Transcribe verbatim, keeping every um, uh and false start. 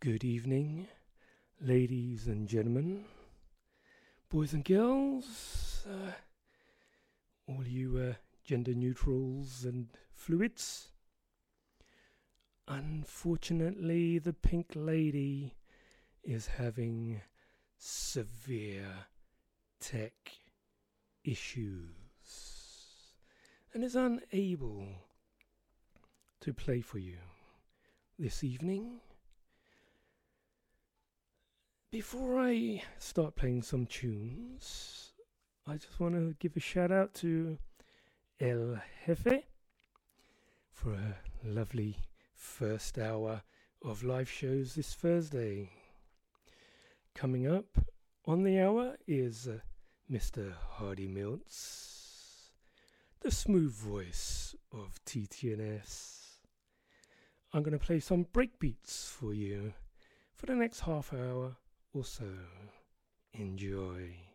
Good evening, ladies and gentlemen, boys and girls, uh, all you uh, gender neutrals and fluids. Unfortunately, the pink lady is having severe tech issues and is unable to play for you this evening. Before I start playing some tunes, I just want to give a shout out to El Jefe for a lovely first hour of live shows this Thursday. Coming up on the hour is uh, Mister Hardy Milts, the smooth voice of T T N S. I'm going to play some breakbeats for you for the next half hour or so. Enjoy.